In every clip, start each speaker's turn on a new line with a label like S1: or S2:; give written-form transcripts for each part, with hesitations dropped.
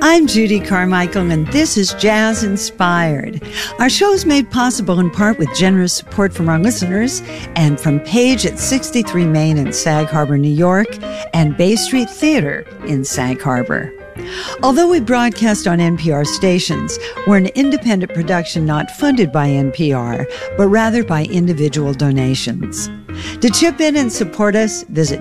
S1: I'm Judy Carmichael, and this is Jazz Inspired. Our show is made possible in part with generous support from our listeners and from Page at 63 Main in Sag Harbor, New York, and Bay Street Theater in Sag Harbor. Although we broadcast on NPR stations, we're an independent production not funded by NPR, but rather by individual donations. To chip in and support us, visit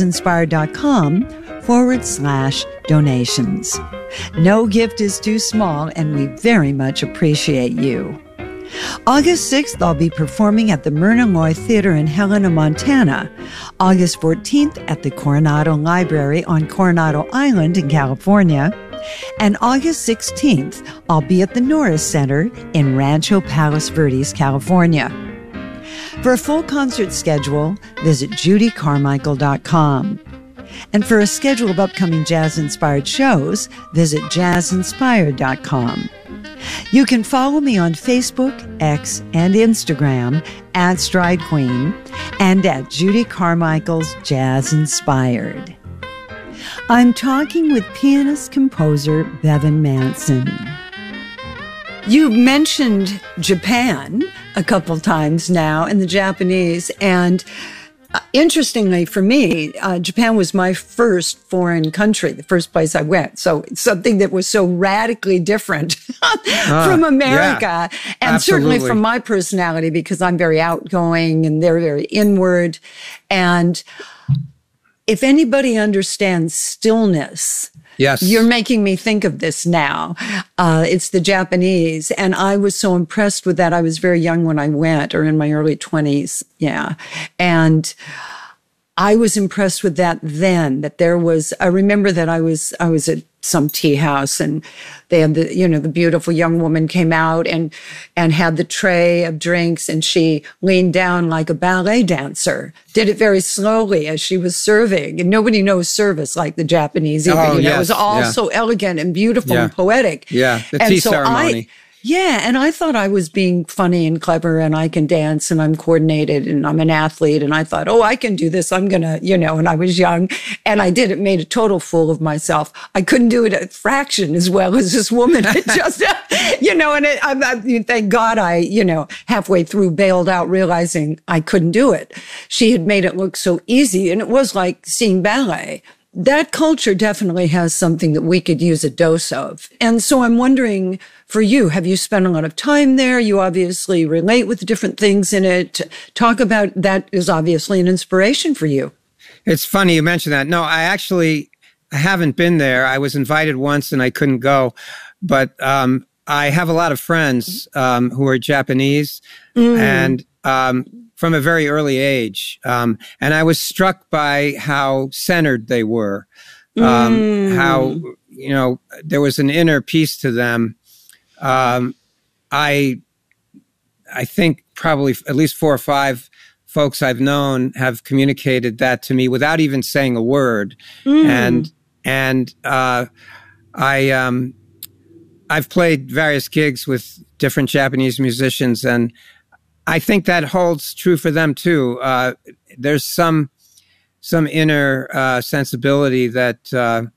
S1: jazzinspired.com/donations. No gift is too small, and we very much appreciate you. August 6th, I'll be performing at the Myrna Loy Theater in Helena, Montana. August 14th at the Coronado Library on Coronado Island in California. And August 16th, I'll be at the Norris Center in Rancho Palos Verdes, California. For a full concert schedule, visit judycarmichael.com. And for a schedule of upcoming jazz-inspired shows, visit jazzinspired.com. You can follow me on Facebook, X, and Instagram at Stride Queen and at Judy Carmichael's Jazz Inspired. I'm talking with pianist-composer Bevan Manson. You mentioned Japan a couple times now and the Japanese, and interestingly for me, Japan was my first foreign country, the first place I went. So it's something that was so radically different from America. Yeah, and absolutely. Certainly from my personality, because I'm very outgoing and they're very inward. And if anybody understands stillness, yes, you're making me think of this now. It's the Japanese. And I was so impressed with that. I was very young when I went, or in my early 20s. Yeah. And I was impressed with that then, that there was, I remember that I was at some tea house and they had the beautiful young woman came out and had the tray of drinks, and she leaned down like a ballet dancer, did it very slowly as she was serving. And nobody knows service like the Japanese even.
S2: Oh, yes,
S1: it was all so elegant and beautiful and poetic.
S2: Yeah, the tea ceremony.
S1: And I thought I was being funny and clever, and I can dance and I'm coordinated and I'm an athlete. And I thought, oh, I can do this. I'm going to, and I was young and I did it, made a total fool of myself. I couldn't do it a fraction as well as this woman. It just, and thank God I, halfway through bailed out realizing I couldn't do it. She had made it look so easy, and it was like seeing ballet. That culture definitely has something that we could use a dose of. And so I'm wondering, for you, have you spent a lot of time there? You obviously relate with different things in it. Talk about that is obviously an inspiration for you.
S2: It's funny you mentioned that. No, I haven't been there. I was invited once and I couldn't go. But I have a lot of friends who are Japanese and from a very early age. And I was struck by how centered they were, how, there was an inner peace to them. I think probably at least 4 or 5 folks I've known have communicated that to me without even saying a word. And I've played various gigs with different Japanese musicians, and I think that holds true for them too. There's some inner sensibility that a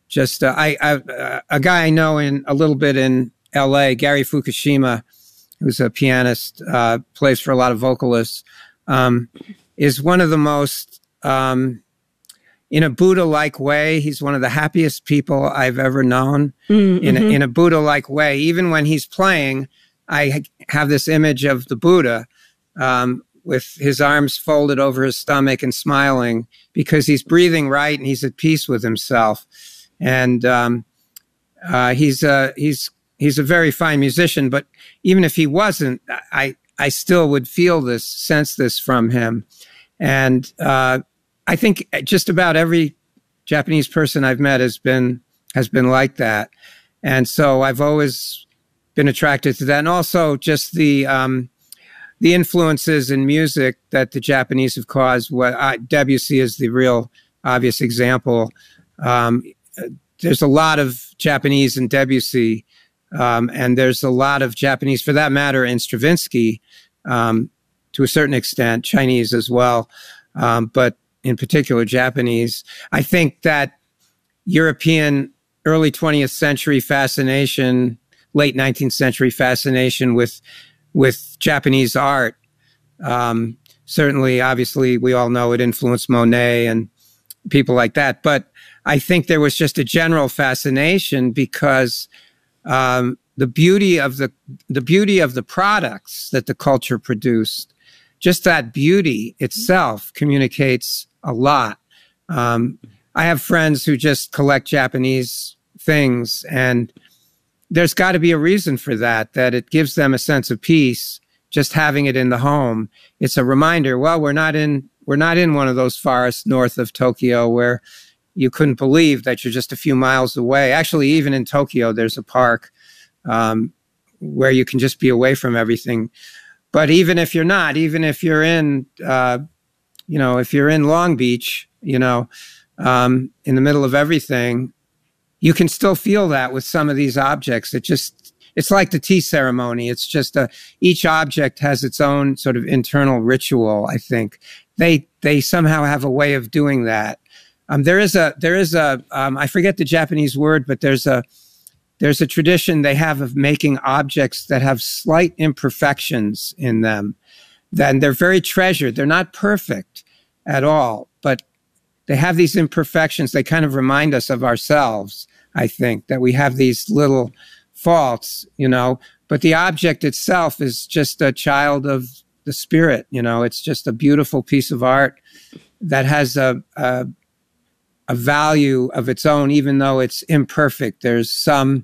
S2: guy I know a little bit in L.A., Gary Fukushima, who's a pianist, plays for a lot of vocalists, is one of the most, in a Buddha-like way, he's one of the happiest people I've ever known. In a Buddha-like way. Even when he's playing, I have this image of the Buddha with his arms folded over his stomach and smiling, because he's breathing right and he's at peace with himself. And he's a very fine musician, but even if he wasn't, I still would sense this from him. And I think just about every Japanese person I've met has been like that. And so I've always been attracted to that. And also just the influences in music that the Japanese have caused. Debussy is the real obvious example. There's a lot of Japanese in Debussy, and there's a lot of Japanese, for that matter, in Stravinsky, to a certain extent, Chinese as well, but in particular Japanese. I think that European early 20th century fascination, late 19th century fascination with Japanese art. Certainly, obviously, we all know it influenced Monet and people like that. But I think there was just a general fascination because the beauty of the products that the culture produced, just that beauty itself communicates a lot. I have friends who just collect Japanese things, and there's got to be a reason for that, that it gives them a sense of peace just having it in the home. It's a reminder, well, we're not in one of those forests north of Tokyo where you couldn't believe that you're just a few miles away. Actually, even in Tokyo, there's a park where you can just be away from everything. But even if you're not, even if you're in, if you're in Long Beach, in the middle of everything, you can still feel that with some of these objects. It's like the tea ceremony. It's just each object has its own sort of internal ritual. I think they somehow have a way of doing that. There is a I forget the Japanese word, but there's a tradition they have of making objects that have slight imperfections in them. Then they're very treasured. They're not perfect at all, but they have these imperfections. They kind of remind us of ourselves, I think, that we have these little faults, but the object itself is just a child of the spirit. It's just a beautiful piece of art that has a value of its own, even though it's imperfect. There's some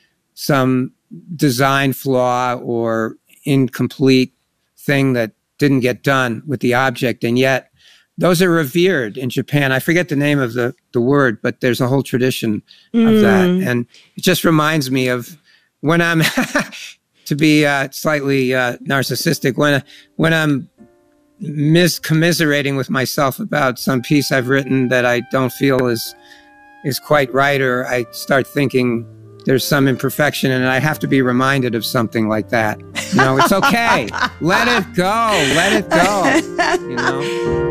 S2: design flaw or incomplete thing that didn't get done with the object, and yet those are revered in Japan. I forget the name of the word, but there's a whole tradition of that. And it just reminds me of when I'm, to be slightly narcissistic, when I'm commiserating with myself about some piece I've written that I don't feel is quite right, or I start thinking there's some imperfection, and I have to be reminded of something like that. It's okay. Let it go. Let it go.